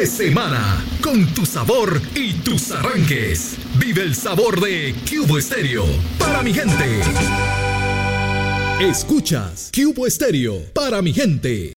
de semana, con tu sabor y tus arranques. Vive el sabor de Cubo Estéreo para mi gente. Escuchas Cubo Estéreo para mi gente.